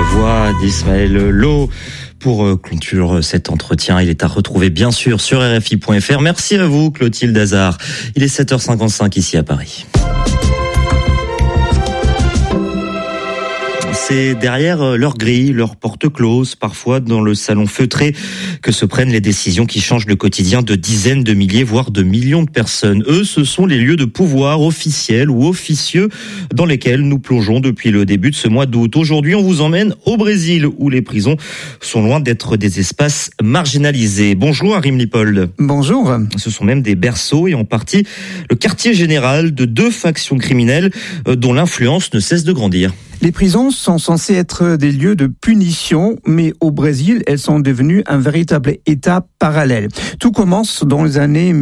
voix d'Ismaël Lo. Pour conclure cet entretien, il est à retrouver bien sûr sur RFI.fr. Merci à vous, Clotilde Hazard. Il est 7h55 ici à Paris. C'est derrière leur grille, leur porte close, parfois dans le salon feutré, que se prennent les décisions qui changent le quotidien de dizaines de milliers, voire de millions de personnes. Eux, ce sont les lieux de pouvoir officiels ou officieux dans lesquels nous plongeons depuis le début de ce mois d'août. Aujourd'hui, on vous emmène au Brésil, où les prisons sont loin d'être des espaces marginalisés. Bonjour Arim Lipold. Bonjour. Ce sont même des berceaux et en partie le quartier général de deux factions criminelles dont l'influence ne cesse de grandir. Les prisons sont censées être des lieux de punition, mais au Brésil, elles sont devenues un véritable État parallèle. Tout commence dans les années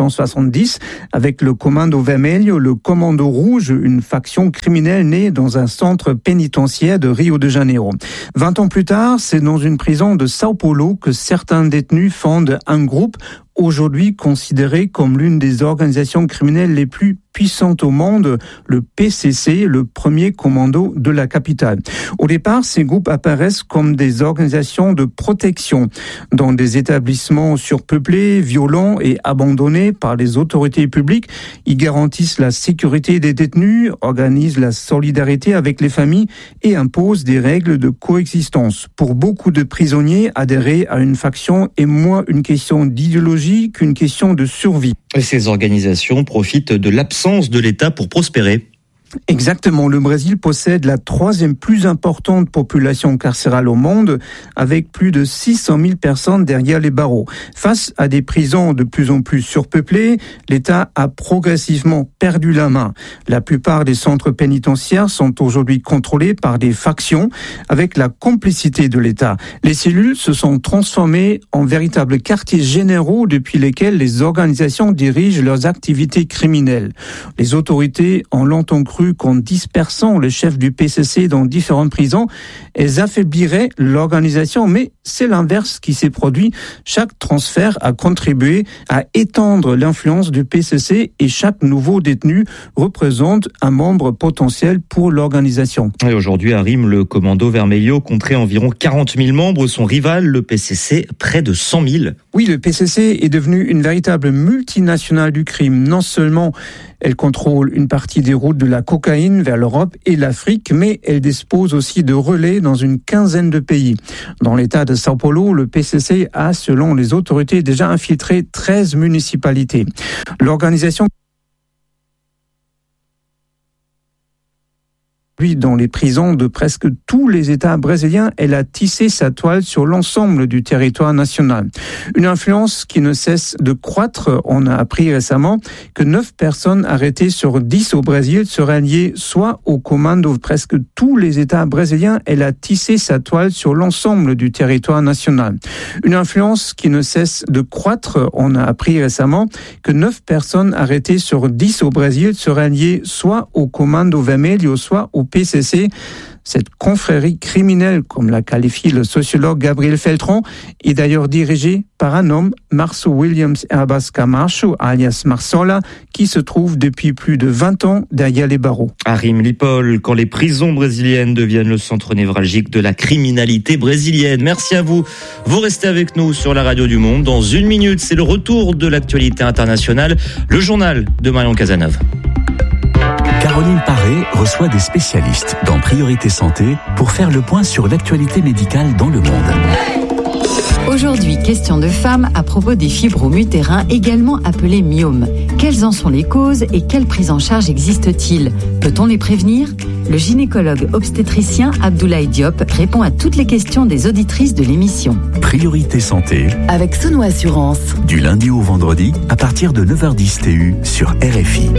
1970 avec le Comando Vermelho, le Commando Rouge, une faction criminelle née dans un centre pénitentiaire de Rio de Janeiro. 20 ans plus tard, c'est dans une prison de Sao Paulo que certains détenus fondent un groupe aujourd'hui considéré comme l'une des organisations criminelles les plus puissantes au monde, le PCC, le premier commando de la capitale. Au départ, ces groupes apparaissent comme des organisations de protection dans des établissements surpeuplés, violents et abandonnés par les autorités publiques. Ils garantissent la sécurité des détenus, organisent la solidarité avec les familles et imposent des règles de coexistence. Pour beaucoup de prisonniers, adhérer à une faction est moins une question d'idéologie qu'une question de survie. Et ces organisations profitent de l'absence de l'État pour prospérer. Exactement. Le Brésil possède la troisième plus importante population carcérale au monde, avec plus de 600 000 personnes derrière les barreaux. Face à des prisons de plus en plus surpeuplées, l'État a progressivement perdu la main. La plupart des centres pénitentiaires sont aujourd'hui contrôlés par des factions avec la complicité de l'État. Les cellules se sont transformées en véritables quartiers généraux depuis lesquels les organisations dirigent leurs activités criminelles. Les autorités ont longtemps cru qu'en dispersant le chef du PCC dans différentes prisons, elles affaibliraient l'organisation, mais c'est l'inverse qui s'est produit. Chaque transfert a contribué à étendre l'influence du PCC et chaque nouveau détenu représente un membre potentiel pour l'organisation. Et aujourd'hui, Arim, le Commando Vermelho compterait environ 40 000 membres. Son rival, le PCC, près de 100 000. Oui, le PCC est devenu une véritable multinationale du crime. Non seulement elle contrôle une partie des routes de la cocaïne vers l'Europe et l'Afrique, mais elle dispose aussi de relais dans une quinzaine de pays. Dans l'état de Sao Paulo, le PCC a, selon les autorités, déjà infiltré 13 municipalités. L'organisation dans les prisons de presque tous les États brésiliens, elle a tissé sa toile sur l'ensemble du territoire national. Une influence qui ne cesse de croître. On a appris récemment que 9 personnes arrêtées sur 10 au Brésil seraient liées soit au commando de presque tous les États brésiliens. Elle a tissé sa toile sur l'ensemble du territoire national. Une influence qui ne cesse de croître. On a appris récemment que 9 personnes arrêtées sur 10 au Brésil seraient liées soit au Commando Vermelho, soit au PCC. Cette confrérie criminelle, comme l'a qualifié le sociologue Gabriel Feltron, est d'ailleurs dirigée par un homme, Março Williams Herbas Camacho, alias Marsola, qui se trouve depuis plus de 20 ans derrière les barreaux. Arim Lipold, quand les prisons brésiliennes deviennent le centre névralgique de la criminalité brésilienne. Merci à vous. Vous restez avec nous sur la radio du Monde. Dans une minute, c'est le retour de l'actualité internationale, le journal de Marion Cazeneuve. Caroline Paré reçoit des spécialistes dans Priorité Santé pour faire le point sur l'actualité médicale dans le monde. Aujourd'hui, question de femmes à propos des fibromes utérins, également appelés myomes. Quelles en sont les causes et quelle prise en charge existe-t-il ? Peut-on les prévenir ? Le gynécologue obstétricien Abdoulaye Diop répond à toutes les questions des auditrices de l'émission. Priorité Santé avec Sono Assurance. Du lundi au vendredi à partir de 9h10 TU sur RFI.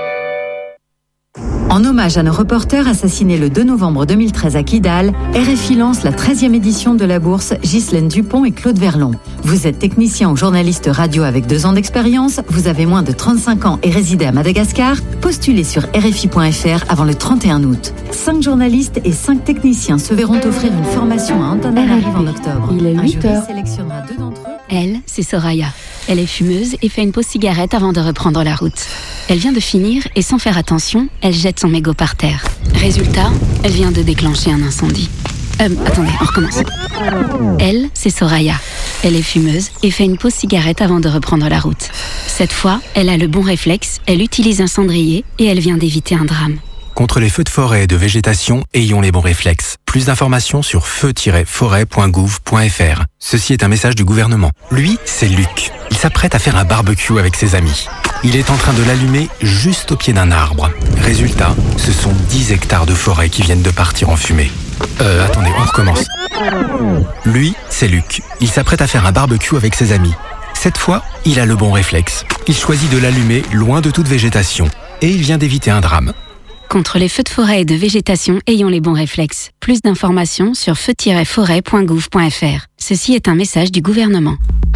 En hommage à nos reporters assassinés le 2 novembre 2013 à Kidal, RFI lance la 13e édition de la bourse Ghislaine Dupont et Claude Verlon. Vous êtes technicien ou journaliste radio avec 2 ans d'expérience, vous avez moins de 35 ans et résidez à Madagascar, postulez sur RFI.fr avant le 31 août. 5 journalistes et 5 techniciens se verront offrir une formation à Antananarive en octobre. Il est 8h. Sélectionnera 2 d'entre eux. Elle, c'est Soraya. Elle est fumeuse et fait une pause cigarette avant de reprendre la route. Elle vient de finir et sans faire attention, elle jette son mégot par terre. Résultat, elle vient de déclencher un incendie. Attendez, on recommence. Elle, c'est Soraya. Elle est fumeuse et fait une pause cigarette avant de reprendre la route. Cette fois, elle a le bon réflexe, elle utilise un cendrier et elle vient d'éviter un drame. Contre les feux de forêt et de végétation, ayons les bons réflexes. Plus d'informations sur feu-forêt.gouv.fr. Ceci est un message du gouvernement. Lui, c'est Luc. Il s'apprête à faire un barbecue avec ses amis. Il est en train de l'allumer juste au pied d'un arbre. Résultat, ce sont 10 hectares de forêt qui viennent de partir en fumée. Attendez, on recommence. Lui, c'est Luc. Il s'apprête à faire un barbecue avec ses amis. Cette fois, il a le bon réflexe. Il choisit de l'allumer loin de toute végétation. Et il vient d'éviter un drame. Contre les feux de forêt et de végétation, ayons les bons réflexes. Plus d'informations sur feu-forêt.gouv.fr. Ceci est un message du gouvernement.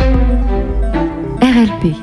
RLP.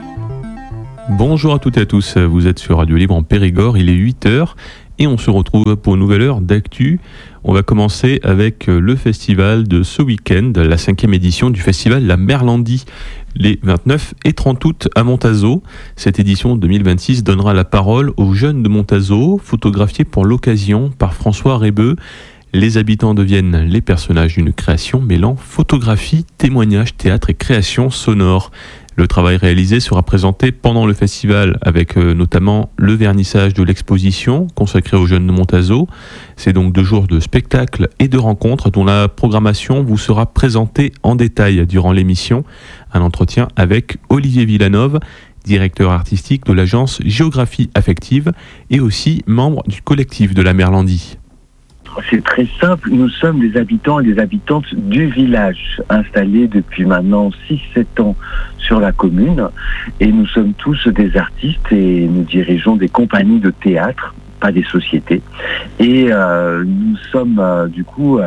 Bonjour à toutes et à tous, vous êtes sur Radio Libre en Périgord, il est 8h et on se retrouve pour une nouvelle heure d'actu. On va commencer avec le festival de ce week-end, la 5e édition du festival La Merlandie, les 29 et 30 août à Montazo. Cette édition 2026 donnera la parole aux jeunes de Montazo, photographiés pour l'occasion par François Rébeux. Les habitants deviennent les personnages d'une création mêlant photographie, témoignage, théâtre et création sonore. Le travail réalisé sera présenté pendant le festival avec notamment le vernissage de l'exposition consacrée aux jeunes de Montazo. C'est donc 2 jours de spectacles et de rencontres dont la programmation vous sera présentée en détail durant l'émission. Un entretien avec Olivier Villanove, directeur artistique de l'agence Géographie Affective et aussi membre du collectif de la Merlandie. C'est très simple, nous sommes des habitants et des habitantes du village, installés depuis maintenant 6-7 ans sur la commune, et nous sommes tous des artistes et nous dirigeons des compagnies de théâtre, pas des sociétés, et nous sommes du coup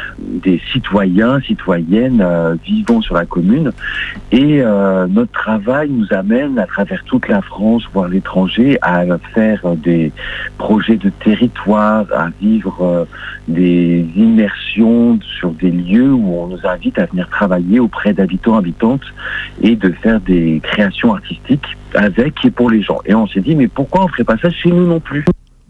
des citoyens, citoyennes vivant sur la commune, et notre travail nous amène à travers toute la France, voire l'étranger, à faire des projets de territoire, à vivre des immersions sur des lieux où on nous invite à venir travailler auprès d'habitants, habitantes, et de faire des créations artistiques avec et pour les gens. Et on s'est dit, mais pourquoi on ne ferait pas ça chez nous non plus ?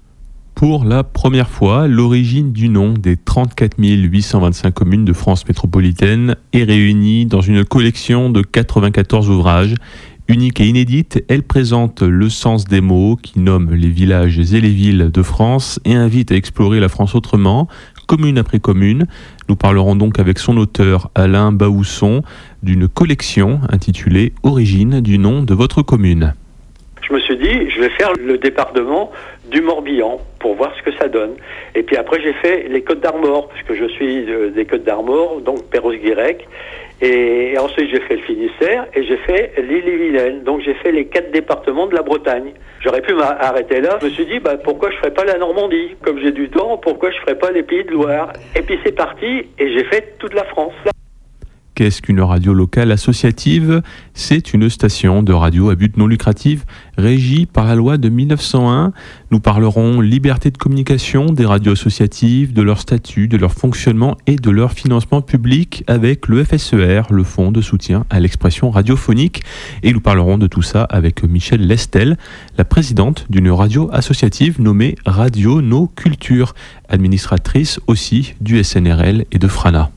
Pour la première fois, l'origine du nom des 34 825 communes de France métropolitaine est réunie dans une collection de 94 ouvrages. Unique et inédite, elle présente le sens des mots qui nomment les villages et les villes de France et invite à explorer la France autrement, commune après commune. Nous parlerons donc avec son auteur Alain Baousson d'une collection intitulée « Origine du nom de votre commune ». Je me suis dit, je vais faire le département du Morbihan pour voir ce que ça donne. Et puis après, j'ai fait les Côtes d'Armor, parce que je suis des Côtes d'Armor, donc Perros-Guirec. Et ensuite, j'ai fait le Finistère et j'ai fait l'Ille-et-Vilaine. Donc, j'ai fait les 4 départements de la Bretagne. J'aurais pu m'arrêter là. Je me suis dit, pourquoi je ferais pas la Normandie ? Comme j'ai du temps, pourquoi je ferais pas les Pays de Loire ? Et puis, c'est parti et j'ai fait toute la France. Qu'est-ce qu'une radio locale associative ? C'est une station de radio à but non lucratif régie par la loi de 1901. Nous parlerons liberté de communication des radios associatives, de leur statut, de leur fonctionnement et de leur financement public avec le FSER, le Fonds de soutien à l'expression radiophonique. Et nous parlerons de tout ça avec Michèle Lestel, la présidente d'une radio associative nommée Radio Nos Cultures, administratrice aussi du SNRL et de Frana.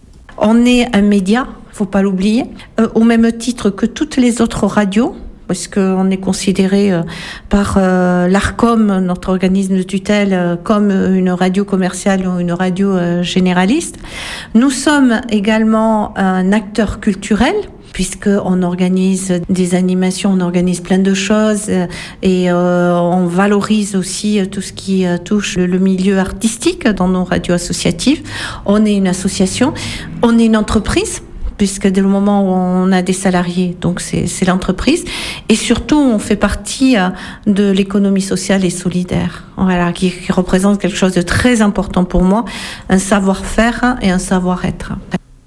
On est un média, faut pas l'oublier, au même titre que toutes les autres radios, parce qu'on est considéré par l'ARCOM, notre organisme de tutelle, comme une radio commerciale ou une radio généraliste. Nous sommes également un acteur culturel, puisqu'on organise des animations, on organise plein de choses et on valorise aussi tout ce qui touche le milieu artistique dans nos radios associatives. On est une association, on est une entreprise, puisque dès le moment où on a des salariés, donc c'est l'entreprise. Et surtout, on fait partie de l'économie sociale et solidaire, voilà, qui représente quelque chose de très important pour moi, un savoir-faire et un savoir-être.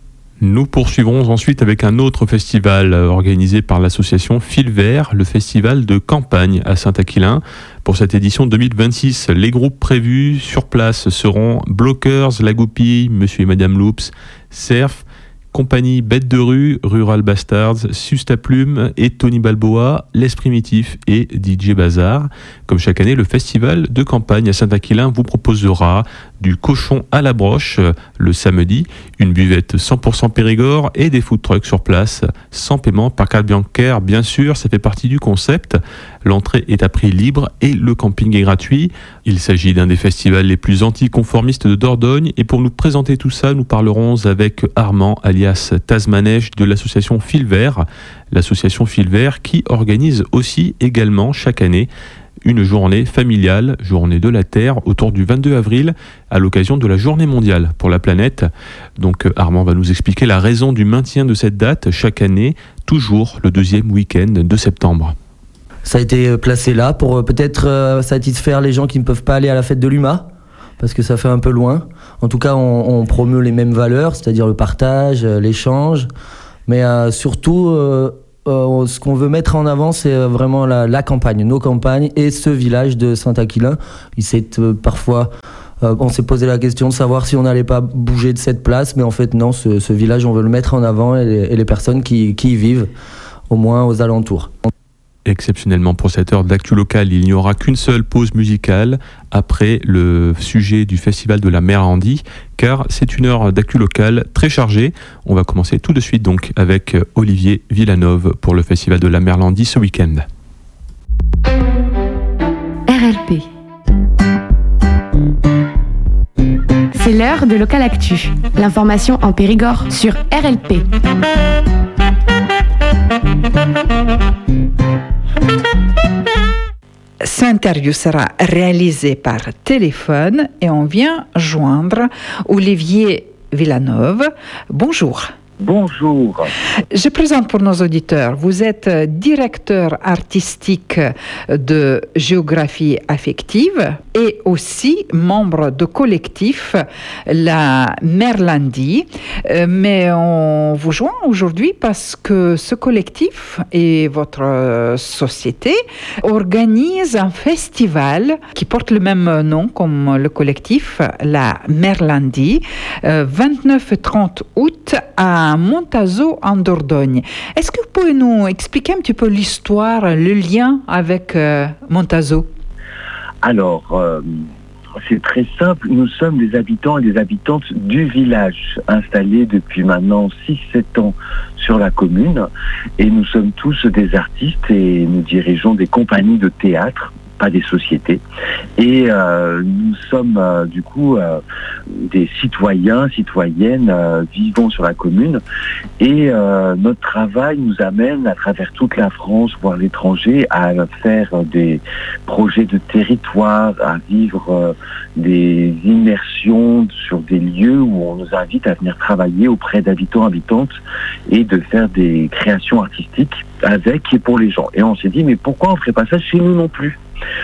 Nous poursuivrons ensuite avec un autre festival organisé par l'association Fil Vert, le festival de campagne à Saint-Aquilin. Pour cette édition 2026, les groupes prévus sur place seront Blockers, La Goupille, Monsieur et Madame Loops, Cerf, Compagnie Bête de Rue, Rural Bastards, Sustaplume et Tony Balboa, Les Primitifs et DJ Bazar. Comme chaque année, le festival de campagne à Saint-Aquilin vous proposera du cochon à la broche le samedi, une buvette 100% Périgord et des food trucks sur place, sans paiement par carte bancaire, bien sûr, ça fait partie du concept. L'entrée est à prix libre et le camping est gratuit. Il s'agit d'un des festivals les plus anticonformistes de Dordogne et pour nous présenter tout ça, nous parlerons avec Armand alias Tasmanèche de l'association Fil Vert. L'association Fil Vert qui organise aussi également chaque année une journée familiale, journée de la Terre, autour du 22 avril, à l'occasion de la Journée mondiale pour la planète. Donc Armand va nous expliquer la raison du maintien de cette date chaque année, toujours le deuxième week-end de septembre. Ça a été placé là pour peut-être satisfaire les gens qui ne peuvent pas aller à la fête de l'UMA, parce que ça fait un peu loin. En tout cas, on promeut les mêmes valeurs, c'est-à-dire le partage, l'échange, mais surtout... ce qu'on veut mettre en avant, c'est vraiment la campagne, nos campagnes et ce village de Saint-Aquilin. Parfois, on s'est posé la question de savoir si on n'allait pas bouger de cette place, mais en fait non, ce village, on veut le mettre en avant et les personnes qui y vivent, au moins aux alentours. Exceptionnellement pour cette heure d'actu locale, il n'y aura qu'une seule pause musicale après le sujet du festival de la Merlandie, car c'est une heure d'actu locale très chargée. On va commencer tout de suite donc avec Olivier Villanove pour le festival de la Merlandie ce week-end. RLP. C'est l'heure de Local Actu. L'information en Périgord sur RLP. Cette interview sera réalisée par téléphone et on vient joindre Olivier Villanove. Bonjour. Bonjour. Je présente pour nos auditeurs, vous êtes directeur artistique de géographie affective et aussi membre de collectif La Merlandie. Mais on vous joint aujourd'hui parce que ce collectif et votre société organisent un festival qui porte le même nom comme le collectif, La Merlandie, 29 et 30 août à Montazo en Dordogne. Est-ce que vous pouvez nous expliquer un petit peu l'histoire, le lien avec Montazo? Alors, c'est très simple. Nous sommes des habitants et des habitantes du village, installés depuis maintenant 6-7 ans sur la commune. Et nous sommes tous des artistes et nous dirigeons des compagnies de théâtre, pas des sociétés. Et nous sommes du coup des citoyens, citoyennes vivant sur la commune. Et notre travail nous amène à travers toute la France, voire l'étranger, à faire des projets de territoire, à vivre des immersions sur des lieux où on nous invite à venir travailler auprès d'habitants, habitantes et de faire des créations artistiques avec et pour les gens. Et on s'est dit, mais pourquoi on ne ferait pas ça chez nous non plus ?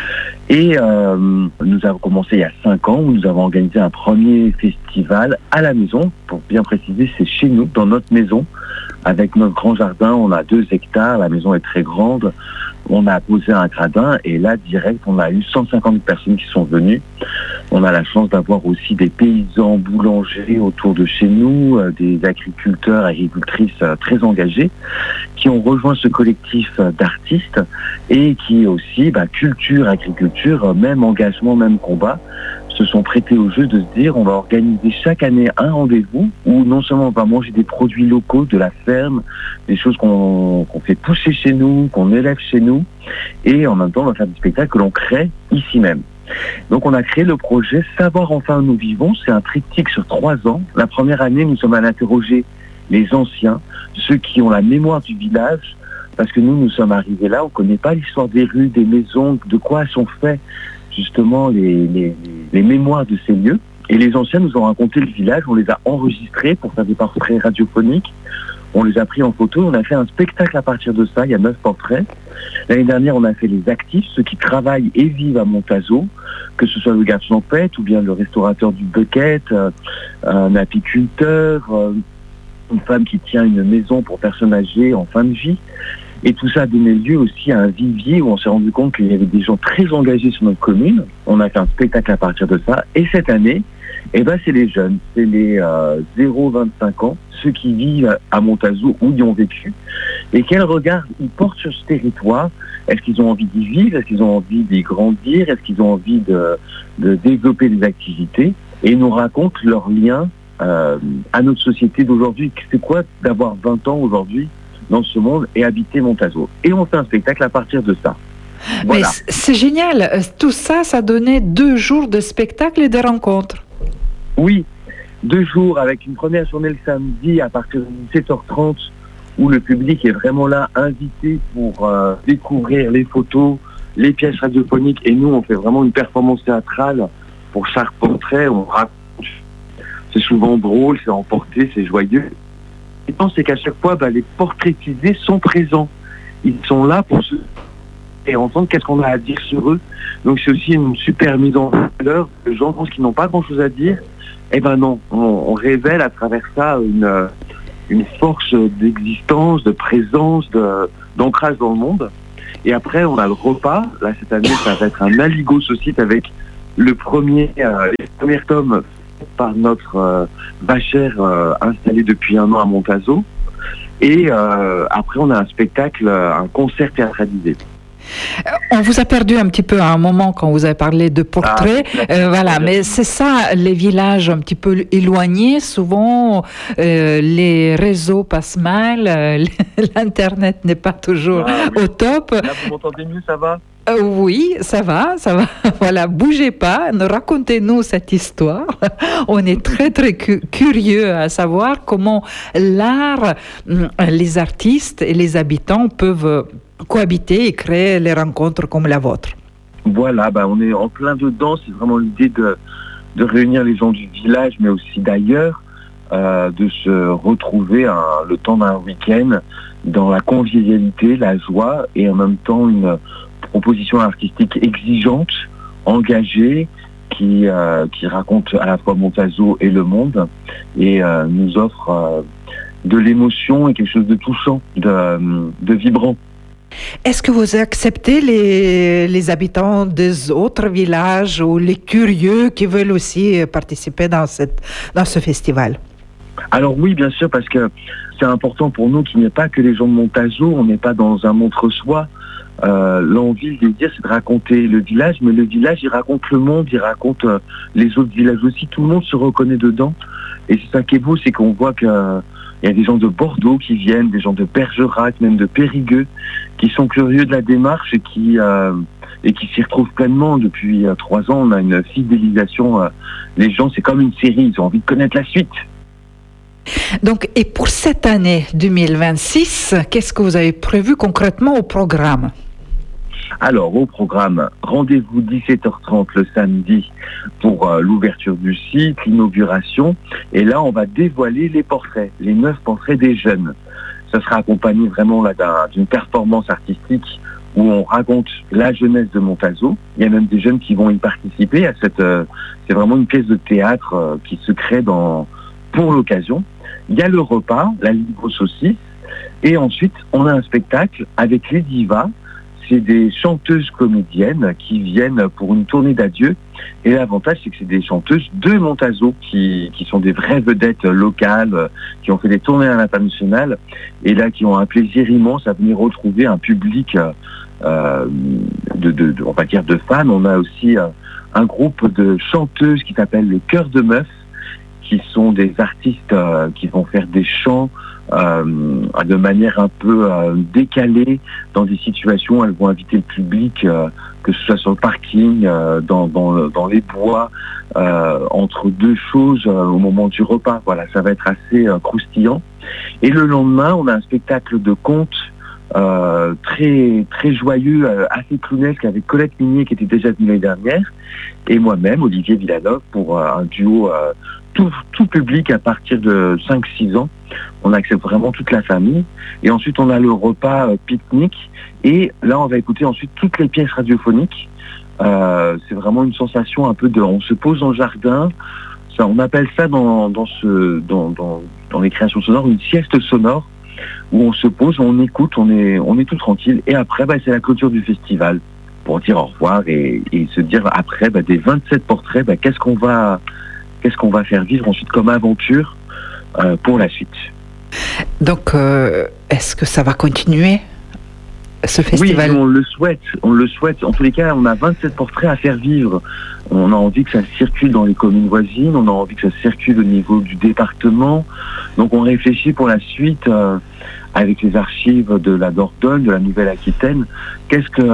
Et nous avons commencé il y a 5 ans où nous avons organisé un premier festival à la maison. Pour bien préciser, c'est chez nous, dans notre maison, avec notre grand jardin. On a 2 hectares, la maison est très grande. On a posé un gradin et là, direct, on a eu 150 personnes qui sont venues. On a la chance d'avoir aussi des paysans boulangers autour de chez nous, des agriculteurs, agricultrices très engagés qui ont rejoint ce collectif d'artistes et qui aussi, culture, agriculture, même engagement, même combat, se sont prêtés au jeu de se dire on va organiser chaque année un rendez-vous où non seulement on va manger des produits locaux de la ferme, des choses qu'on fait pousser chez nous, qu'on élève chez nous, et en même temps on va faire des spectacles que l'on crée ici même. Donc on a créé le projet Savoir enfin où nous vivons. C'est un triptyque sur 3 ans. La première année, nous sommes allés interroger les anciens, ceux qui ont la mémoire du village, parce que nous sommes arrivés là, on ne connaît pas l'histoire des rues, des maisons, de quoi sont faits justement les mémoires de ces lieux. Et les anciens nous ont raconté le village, on les a enregistrés pour faire des portraits radiophoniques, on les a pris en photo, on a fait un spectacle à partir de ça, il y a 9 portraits. L'année dernière, on a fait les actifs, ceux qui travaillent et vivent à Montazo, que ce soit le garde champêtre ou bien le restaurateur du Bucket, un apiculteur, une femme qui tient une maison pour personnes âgées en fin de vie. Et tout ça a donné lieu aussi à un vivier où on s'est rendu compte qu'il y avait des gens très engagés sur notre commune. On a fait un spectacle à partir de ça. Et cette année, c'est les jeunes, c'est les 0-25 ans, ceux qui vivent à Montazo ou y ont vécu. Et quel regard ils portent sur ce territoire? Est-ce qu'ils ont envie d'y vivre? Est-ce qu'ils ont envie d'y grandir? Est-ce qu'ils ont envie de développer des activités? et ils nous racontent leur lien à notre société d'aujourd'hui. C'est quoi d'avoir 20 ans aujourd'hui dans ce monde et habiter Montazo. Et on fait un spectacle à partir de ça. Voilà. Mais c'est génial. Tout ça, ça donnait 2 jours de spectacle et de rencontres. Oui, 2 jours avec une première journée le samedi à partir de 17h30 où le public est vraiment là, invité pour découvrir les photos, les pièces radiophoniques. Et nous, on fait vraiment une performance théâtrale pour chaque portrait. On raconte. C'est souvent drôle, c'est emporté, c'est joyeux. Et c'est qu'à chaque fois, les portraitisés sont présents. Ils sont là pour et entendre qu'est-ce qu'on a à dire sur eux. Donc c'est aussi une super mise en valeur. Les gens pensent qu'ils n'ont pas grand-chose à dire. Eh ben non, on révèle à travers ça une force d'existence, de présence, d'ancrage dans le monde. Et après, on a le repas. Là, cette année, ça va être un aligot saucisse avec les premiers tomes par notre vachère installée depuis 1 an à Montazo. Et après, on a un spectacle, un concert théâtralisé. On vous a perdu un petit peu à un moment quand vous avez parlé de portraits. Voilà, mais c'est ça, les villages un petit peu éloignés, souvent les réseaux passent mal, l'Internet n'est pas toujours au top. Là, vous m'entendez mieux, ça va ? Oui, ça va. Voilà, bougez pas, racontez-nous cette histoire. On est très, très curieux à savoir comment l'art, les artistes et les habitants peuvent cohabiter et créer les rencontres comme la vôtre. Voilà, on est en plein dedans. C'est vraiment l'idée de réunir les gens du village, mais aussi d'ailleurs, de se retrouver le temps d'un week-end dans la convivialité, la joie et en même temps une proposition artistique exigeante, engagée, qui raconte à la fois Montazo et le monde et nous offre de l'émotion et quelque chose de touchant, de vibrant. Est-ce que vous acceptez les habitants des autres villages ou les curieux qui veulent aussi participer dans ce festival ? Alors oui, bien sûr, parce que c'est important pour nous qu'il n'y ait pas que les gens de Montazo, on n'est pas dans un montre-soi. L'envie de dire, c'est de raconter le village, mais le village, il raconte le monde, il raconte les autres villages aussi. Tout le monde se reconnaît dedans. Et c'est ça qui est beau, c'est qu'on voit qu'il y a des gens de Bordeaux qui viennent, des gens de Bergerac, même de Périgueux, qui sont curieux de la démarche et qui s'y retrouvent pleinement. Depuis 3 ans, on a une fidélisation. Les gens, c'est comme une série, ils ont envie de connaître la suite. Donc, et pour cette année 2026, qu'est-ce que vous avez prévu concrètement au programme ? Alors, au programme, rendez-vous 17h30 le samedi pour l'ouverture du site, l'inauguration. Et là, on va dévoiler les portraits, les 9 portraits des jeunes. Ça sera accompagné vraiment là, d'une performance artistique où on raconte la jeunesse de Montazo. Il y a même des jeunes qui vont y participer à c'est vraiment une pièce de théâtre qui se crée pour l'occasion. Il y a le repas, la libre saucisse, et ensuite on a un spectacle avec les divas. C'est des chanteuses comédiennes qui viennent pour une tournée d'adieu. Et l'avantage, c'est que c'est des chanteuses de Montazo qui sont des vraies vedettes locales, qui ont fait des tournées à l'international, et là qui ont un plaisir immense à venir retrouver un public on va dire de fans. On a aussi un groupe de chanteuses qui s'appelle le Cœur de Meuf, qui sont des artistes qui vont faire des chants de manière un peu décalée dans des situations où elles vont inviter le public, que ce soit sur le parking, dans les bois, entre 2 choses au moment du repas. Voilà, ça va être assez croustillant. Et le lendemain, on a un spectacle de contes très très joyeux, assez clownesque, avec Colette Minier qui était déjà venue l'année dernière, et moi-même, Olivier Villanov, pour un duo tout public à partir de 5-6 ans. On accepte vraiment toute la famille. Et ensuite, on a le repas pique-nique. Et là, on va écouter ensuite toutes les pièces radiophoniques. C'est vraiment une sensation un peu on se pose dans le jardin. Ça, on appelle ça dans les créations sonores une sieste sonore, où on se pose, on écoute, on est tout tranquille. Et après, c'est la clôture du festival pour dire au revoir et se dire après, des 27 portraits, qu'est-ce qu'on va faire vivre ensuite comme aventure pour la suite. Donc, est-ce que ça va continuer ce festival? Oui, on le souhaite. En tous les cas, on a 27 portraits à faire vivre. On a envie que ça circule dans les communes voisines, on a envie que ça circule au niveau du département. Donc on réfléchit pour la suite avec les archives de la Dordogne, de la Nouvelle-Aquitaine. Qu'est-ce que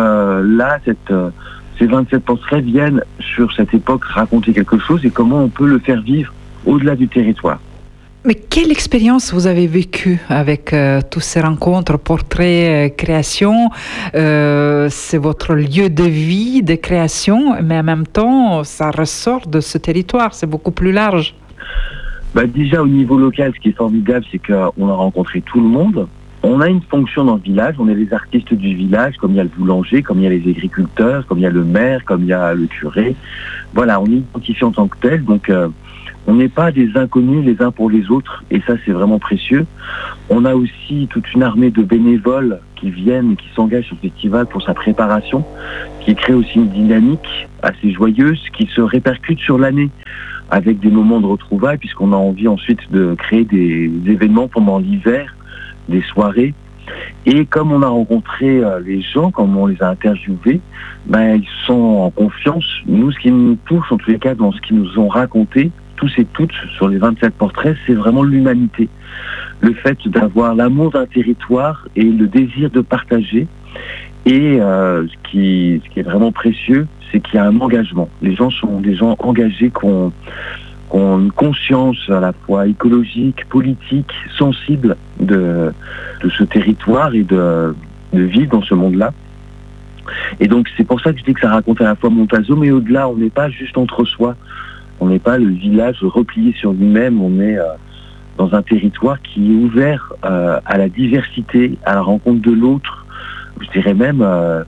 ces 27 portraits viennent sur cette époque raconter quelque chose et comment on peut le faire vivre au-delà du territoire. Mais quelle expérience vous avez vécue avec toutes ces rencontres, portraits, créations? C'est votre lieu de vie, de création, mais en même temps, ça ressort de ce territoire, c'est beaucoup plus large. Déjà, au niveau local, ce qui est formidable, c'est qu'on a rencontré tout le monde. On a une fonction dans le village, on est les artistes du village, comme il y a le boulanger, comme il y a les agriculteurs, comme il y a le maire, comme il y a le curé. Voilà, on est identifié en tant que tel, donc on n'est pas des inconnus les uns pour les autres, et ça c'est vraiment précieux. On a aussi toute une armée de bénévoles qui viennent et qui s'engagent sur le festival pour sa préparation, qui crée aussi une dynamique assez joyeuse, qui se répercute sur l'année, avec des moments de retrouvailles, puisqu'on a envie ensuite de créer des événements pendant l'hiver, des soirées. Et comme on a rencontré les gens, comme on les a interviewés, ils sont en confiance. Nous, ce qui nous touche, en tous les cas, dans ce qu'ils nous ont raconté, tous et toutes, sur les 27 portraits, c'est vraiment l'humanité. Le fait d'avoir l'amour d'un territoire et le désir de partager. Et ce qui est vraiment précieux, c'est qu'il y a un engagement. Les gens sont des gens engagés qui ont une conscience à la fois écologique, politique, sensible de ce territoire et de vivre dans ce monde-là. Et donc c'est pour ça que je dis que ça raconte à la fois Montazo, mais au-delà, on n'est pas juste entre soi. On n'est pas le village replié sur lui-même, on est dans un territoire qui est ouvert à la diversité, à la rencontre de l'autre. Je dirais même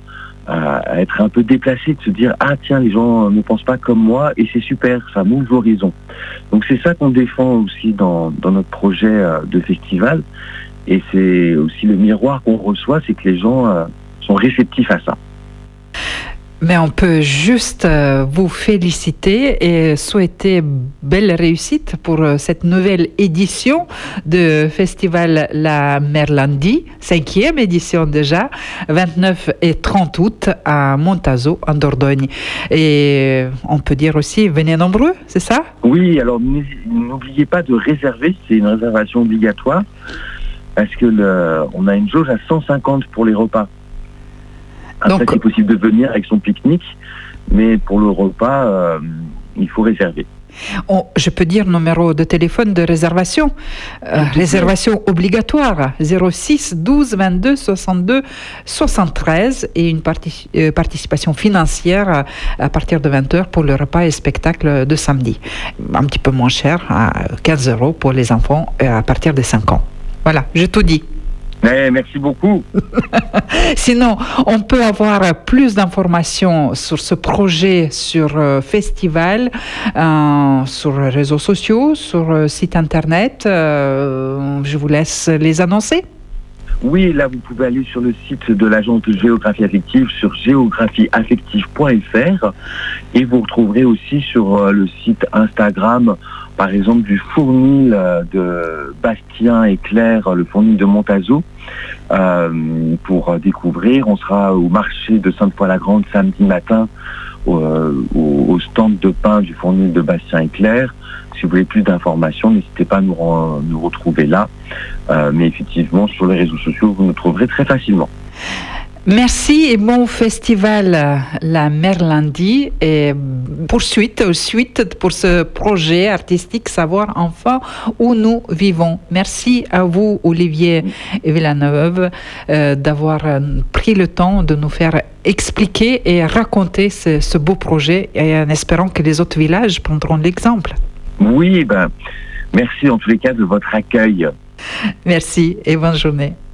à être un peu déplacé, de se dire « Ah tiens, les gens ne pensent pas comme moi et c'est super, ça m'ouvre l'horizon ». Donc c'est ça qu'on défend aussi dans notre projet de festival. Et c'est aussi le miroir qu'on reçoit, c'est que les gens sont réceptifs à ça. Mais on peut juste vous féliciter et souhaiter belle réussite pour cette nouvelle édition de Festival La Merlandie, 5e édition déjà, 29 et 30 août à Montazo, en Dordogne. Et on peut dire aussi, venez nombreux, c'est ça? Oui, alors n'oubliez pas de réserver, c'est une réservation obligatoire, parce que on a une jauge à 150 pour les repas. Après, c'est possible de venir avec son pique-nique, mais pour le repas, il faut réserver. Je peux dire numéro de téléphone de réservation. Réservation obligatoire, 06 12 22 62 73 et une participation financière à partir de 20h pour le repas et spectacle de samedi. Un petit peu moins cher, à 15 € pour les enfants à partir de 5 ans. Voilà, j'ai tout dit. Merci beaucoup. Sinon, on peut avoir plus d'informations sur ce projet, sur festival, sur les réseaux sociaux, sur site internet. Je vous laisse les annoncer. Oui, là, vous pouvez aller sur le site de l'agence de géographie affective sur géographieaffective.fr et vous retrouverez aussi sur le site Instagram, par exemple, du fournil de Bastien et Claire, le fournil de Montazo, pour découvrir. On sera au marché de Sainte-Foy-la-Grande samedi matin, au stand de pain du fournil de Bastien et Claire. Si vous voulez plus d'informations, n'hésitez pas à nous retrouver là. Mais effectivement, sur les réseaux sociaux, vous nous trouverez très facilement. Merci et bon festival La Merlandie et suite pour ce projet artistique Savoir enfin où nous vivons. Merci à vous, Olivier Villeneuve, d'avoir pris le temps de nous faire expliquer et raconter ce beau projet et en espérant que les autres villages prendront l'exemple. Oui, merci en tous les cas de votre accueil. Merci et bonne journée.